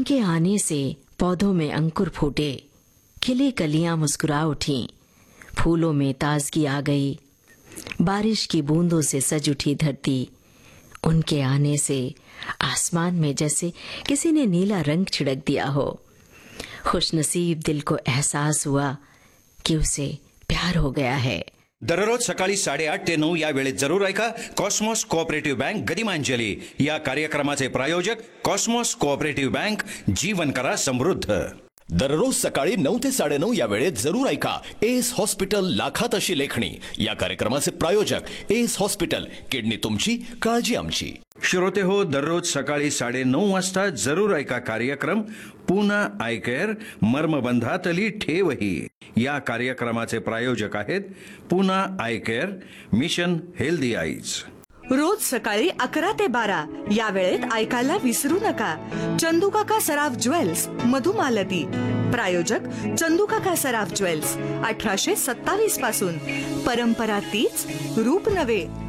उनके आने से पौधों में अंकुर फूटे, खिली कलियां मुस्कुरा उठीं, फूलों में ताजगी आ गई, बारिश की बूंदों से सज उठी धरती। उनके आने से आसमान में जैसे किसी ने नीला रंग छिड़क दिया हो। खुशनसीब दिल को एहसास हुआ कि उसे प्यार हो गया है। दररोज सकाळी 8:30 ते 9 या वेळेत जरूर ऐका कॉस्मॉस कोऑपरेटिव्ह बँक गदिमांजली या कार्यक्रमाचे प्रायोजक कॉस्मॉस कोऑपरेटिव्ह बँक, जीवन करा समृद्ध। दररोज सकाळी 9 ते 9:30 या वेळेत जरूर ऐका एस हॉस्पिटल लाखात अशी लेखणी या कार्यक्रमाचे प्रायोजक एस हॉस्पिटल, किडनी तुमची, काळजी आमची। श्रोते हो, दररोज सकाळी 9:30 वाजता जरूर ऐका कार्यक्रम पूना आय केअर, मर्मबंधातली ठेवही या कार्यक्रमाचे प्रायोजक आहेत Poona I care, mission healthy eyes. रोज सकाळी 11 ते 12 या वेळेत ऐकायला विसरू नका चंदूकाका सराफ ज्वेल्स, मधुमालती। प्रायोजक चंदूकाका सराफ ज्वेल्स, 1827 पासून परंपरा तीच, रूप नवे।